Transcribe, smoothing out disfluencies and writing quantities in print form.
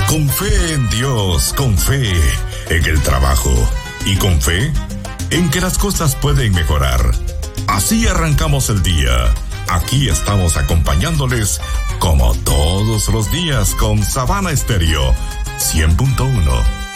Con fe en Dios, con fe en el trabajo y con fe en que las cosas pueden mejorar. Así arrancamos el día. Aquí estamos acompañándoles como todos los días con Sabana Estéreo 100.1.